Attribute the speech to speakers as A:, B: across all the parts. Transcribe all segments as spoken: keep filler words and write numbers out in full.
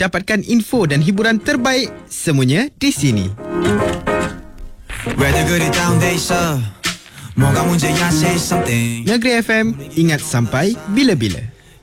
A: Dapatkan info dan hiburan terbaik semuanya di sini. Negeri F M, ingat sampai bila-bila.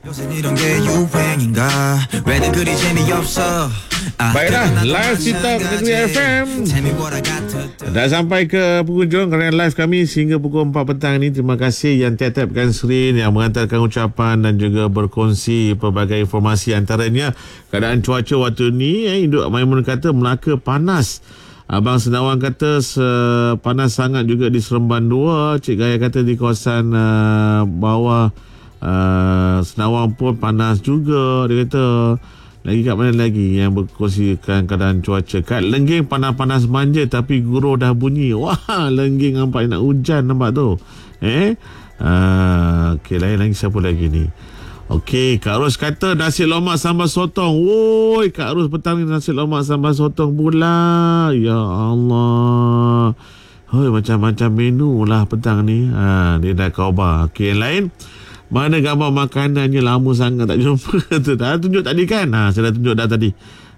B: Baiklah, live TikTok Negeri F M dah sampai ke penghujung kerana live kami sehingga pukul empat petang ni. Terima kasih yang tap-tapkan screen, yang mengantarkan ucapan dan juga berkongsi pelbagai informasi, antaranya keadaan cuaca waktu ni. eh, Induk Maimun kata Melaka panas. Abang Senawang kata panas sangat juga di Seremban dua. Cik Gaya kata di kawasan uh, bawah uh, Senawang pun panas juga. Dia kata lagi kat mana lagi yang berkongsikan keadaan cuaca. Kat Lengging panas-panas manja tapi guru dah bunyi. Wah, Lengging nampak nak hujan, nampak tu. Eh uh, Okey, lain lagi siapa lagi ni? Okey, Kak Ros kata nasi lemak sambal sotong. Woi, Kak Ros petang ni nasi lemak sambal sotong pula. Ya Allah. Hoi, macam-macam menu lah petang ni. Ha, dia dah khabar. Okey, yang lain. Mana gambar makanannya, lama sangat tak jumpa. Tu dah tunjuk tadi kan? Ha, saya dah tunjuk dah tadi.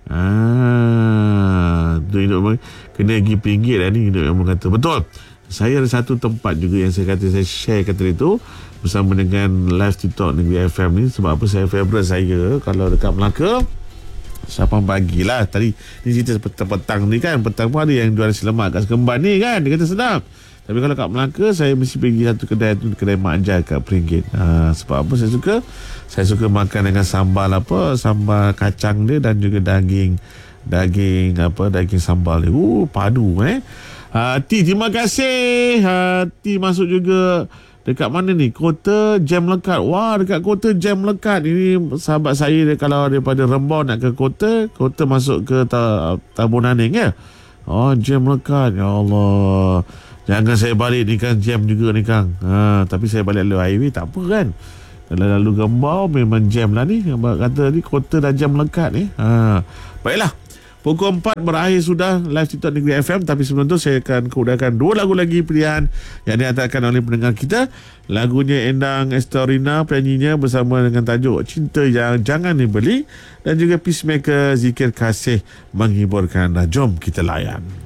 B: Ah, tu hidup kena pergi pinggir dah ni, hidup yang kata. Betul. Saya ada satu tempat juga yang saya kata saya share kata itu bersama dengan live TikTok Negeri F M ni. Sebab apa, saya favourite saya kalau dekat Melaka Sapang pagi lah. Tadi ni cerita petang-petang ni kan. Petang pun ada yang jual nasi lemak kat Sekemban ni kan. Dia kata sedap. Tapi kalau kat Melaka, saya mesti pergi satu kedai tu, kedai Mak Anjay kat Peringgit. Ha, sebab apa saya suka? Saya suka makan dengan sambal apa, sambal kacang dia dan juga daging daging apa, daging sambal dia. Uh, padu eh. Ha, T, terima kasih. Ha, T masuk juga dekat mana ni? Kota Jam Lekat. Wah, dekat Kota Jam Lekat. Ini sahabat saya dia, kalau daripada Rembau nak ke Kota, Kota masuk ke ta, Tabunaning ya. Oh, Jam Lekat. Ya Allah. Jangan saya balik ni kan, jam juga ni Kang. Ha, tapi saya balik lalu highway tak apa kan. Kalau lalu Gembau memang jam lah ni. Kata ni Kota dah Jam Lekat ni. Ha, baiklah. Pukul empat berakhir sudah live TikTok Negeri F M. Tapi sebelum tu saya akan kurangkan dua lagu lagi pilihan yang dihantarkan oleh pendengar kita. Lagunya Endang Estorina, penyanyinya bersama dengan tajuk Cinta Yang Jangan Dibeli. Dan juga Peacemaker, Zikir Kasih menghiburkan. Jom kita layan.